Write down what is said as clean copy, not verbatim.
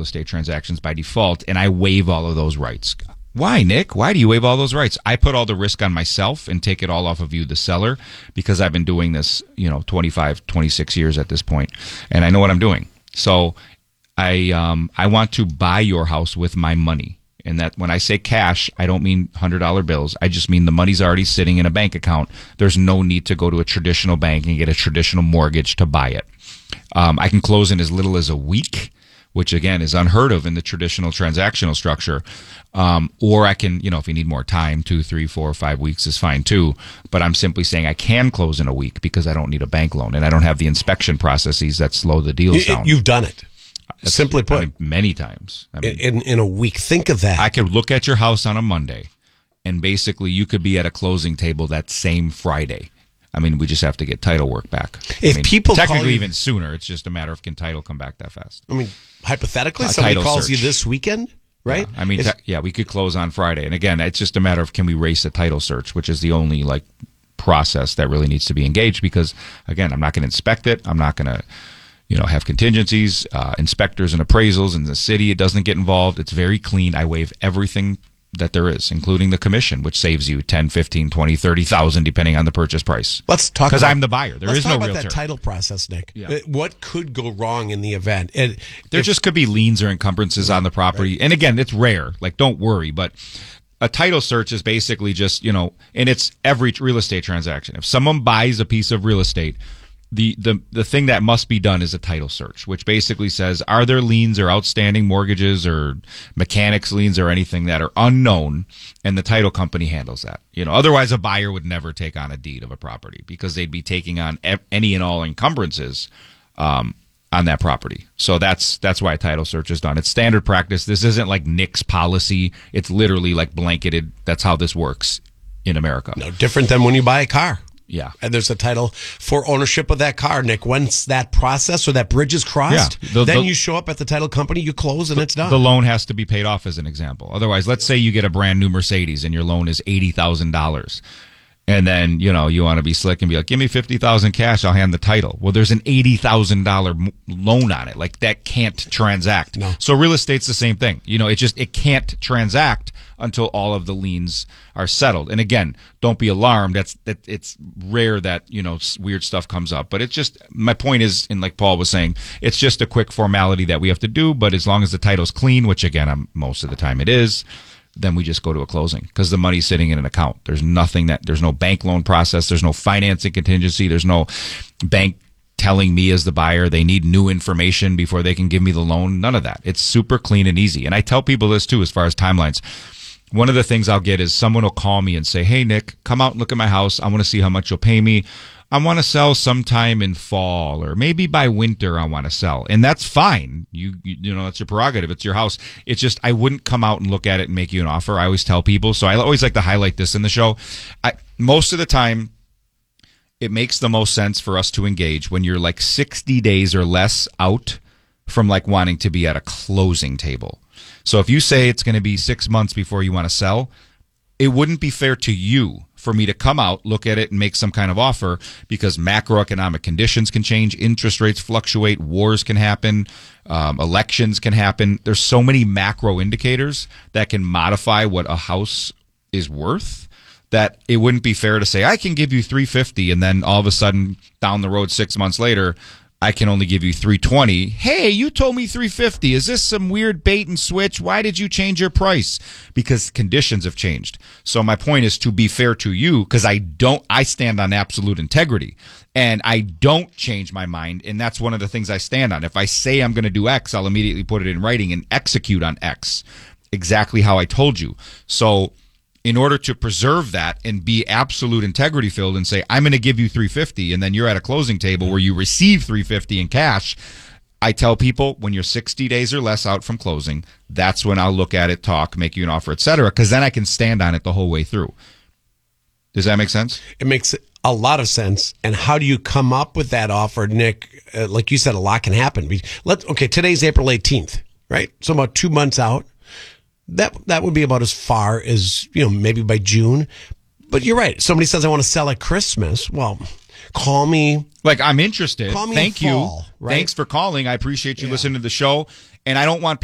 real estate transactions by default, and I waive all of those rights. Why, Nick? Why do you waive all those rights? I put all the risk on myself and take it all off of you, the seller, because I've been doing this, 25, 26 years at this point, and I know what I'm doing. So I want to buy your house with my money. And that when I say cash, I don't mean $100 bills. I just mean the money's already sitting in a bank account. There's no need to go to a traditional bank and get a traditional mortgage to buy it. I can close in as little as a week, which again is unheard of in the traditional transactional structure. Or I can, if you need more time, 2, 3, 4, 5 weeks is fine too. But I'm simply saying I can close in a week because I don't need a bank loan and I don't have the inspection processes that slow the deals down. You've done it. Simply put, many times. In a week. Think of that. I could look at your house on a Monday, and basically you could be at a closing table that same Friday. We just have to get title work back. If people technically even sooner, it's just a matter of can title come back that fast. Hypothetically, somebody calls you this weekend, right? Yeah, we could close on Friday, and again, it's just a matter of can we race a title search, which is the only process that really needs to be engaged. Because again, I'm not going to inspect it. I'm not going to have contingencies, inspectors and appraisals in the city. It doesn't get involved. It's very clean. I waive everything that there is, including the commission, which saves you 10, 15, 20, 30,000, depending on the purchase price. Let's talk because I'm the buyer. There is no realtor. Let's talk about that title process, Nick. Yeah. What could go wrong in the event? There just could be liens or encumbrances on the property. Right. And again, it's rare. Don't worry, but a title search is basically just, and it's every real estate transaction. If someone buys a piece of real estate, the thing that must be done is a title search, which basically says, are there liens or outstanding mortgages or mechanics liens or anything that are unknown, and the title company handles that. Otherwise a buyer would never take on a deed of a property because they'd be taking on any and all encumbrances on that property. So that's why a title search is done. It's standard practice. This isn't like Nick's policy. It's literally blanketed. That's how this works in America. No different than when you buy a car. Yeah. And there's a title for ownership of that car, Nick. Once that process or that bridge is crossed, then you show up at the title company, you close, and it's done. The loan has to be paid off as an example. Otherwise, let's say you get a brand new Mercedes and your loan is $80,000. And then, you want to be slick and be like, give me $50,000 cash, I'll hand the title. Well, there's an $80,000 loan on it. That can't transact. No. So real estate's the same thing. It can't transact until all of the liens are settled. And again, don't be alarmed. It's rare that, weird stuff comes up. But it's just, my point is, and like Paul was saying, it's just a quick formality that we have to do. But as long as the title's clean, which again, most of the time it is, then we just go to a closing because the money's sitting in an account. There's no bank loan process. There's no financing contingency. There's no bank telling me as the buyer they need new information before they can give me the loan. None of that. It's super clean and easy. And I tell people this too, as far as timelines. One of the things I'll get is someone will call me and say, hey, Nick, come out and look at my house. I want to see how much you'll pay me. I want to sell sometime in fall or maybe by winter I want to sell. And that's fine. You that's your prerogative. It's your house. It's just I wouldn't come out and look at it and make you an offer. I always tell people. So I always like to highlight this in the show. Most of the time, it makes the most sense for us to engage when you're 60 days or less out from wanting to be at a closing table. So if you say it's going to be 6 months before you want to sell, it wouldn't be fair to you for me to come out, look at it, and make some kind of offer because macroeconomic conditions can change, interest rates fluctuate, wars can happen, elections can happen. There's so many macro indicators that can modify what a house is worth that it wouldn't be fair to say, I can give you $350, and then all of a sudden down the road 6 months later, I can only give you $320. Hey, you told me $350. Is this some weird bait and switch? Why did you change your price? Because conditions have changed. So my point is to be fair to you, because I stand on absolute integrity and I don't change my mind. And that's one of the things I stand on. If I say I'm going to do X, I'll immediately put it in writing and execute on X exactly how I told you. So in order to preserve that and be absolute integrity filled and say, I'm going to give you $350, and then you're at a closing table where you receive $350 in cash, I tell people when you're 60 days or less out from closing, that's when I'll look at it, talk, make you an offer, etc., because then I can stand on it the whole way through. Does that make sense? It makes a lot of sense. And how do you come up with that offer, Nick? Like you said, a lot can happen. Today's April 18th, right? So about 2 months out. That would be about as far as, maybe by June. But you're right. Somebody says, I want to sell at Christmas. Well, call me. I'm interested. Call me Thank you. Fall, right? Thanks for calling. I appreciate you listening to the show. And I don't want